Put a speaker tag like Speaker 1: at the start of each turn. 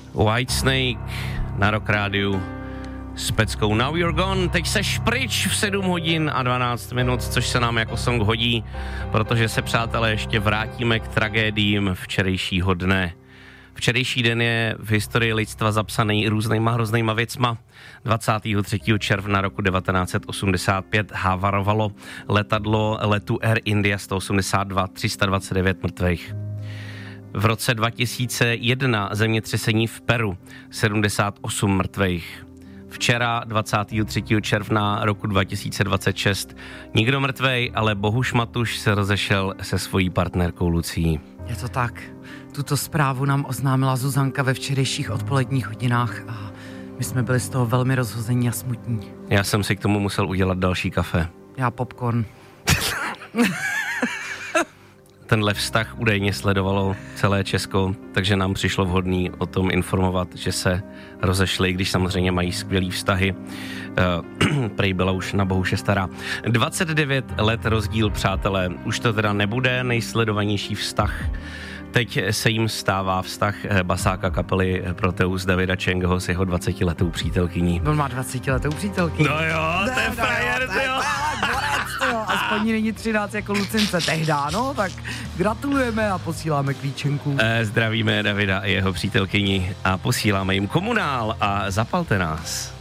Speaker 1: Whitesnake na Rock Rádiu s peckou Now You're Gone. Teď seš pryč v 7 hodin a 12 minut, což se nám jako song hodí, protože se, přátelé, ještě vrátíme k tragédiím včerejšího dne. Včerejší den je v historii lidstva zapsaný různýma hroznýma věcma. 23. června roku 1985 havarovalo letadlo letu Air India 182, 329 mrtvých. V roce 2001 zemětřesení v Peru, 78 mrtvých. Včera, 23. června roku 2026, nikdo mrtvej, ale Bohuš Matuš se rozešel se svojí partnerkou Lucí.
Speaker 2: Je to tak. Tuto zprávu nám oznámila Zuzanka ve včerejších odpoledních hodinách a my jsme byli z toho velmi rozhození a smutní.
Speaker 1: Já jsem si k tomu musel udělat další kafe.
Speaker 2: Já popcorn.
Speaker 1: Tenhle vztah údajně sledovalo celé Česko, takže nám přišlo vhodný o tom informovat, že se rozešli, když samozřejmě mají skvělý vztahy. Prej byla už na Bohuše stará. 29 let rozdíl, přátelé. Už to teda nebude nejsledovanější vztah. Teď se jim stává vztah basáka kapely Proteus Davida Čengeho s jeho 20letou přítelkyní.
Speaker 2: On má 20letou přítelkyni.
Speaker 1: No jo, to je frajer, jo.
Speaker 2: Aspoň není 13 jako Lucince tehdá, no, tak gratulujeme a posíláme klíčenku.
Speaker 1: Zdravíme Davida a jeho přítelkyni a posíláme jim komunál a zapalte nás.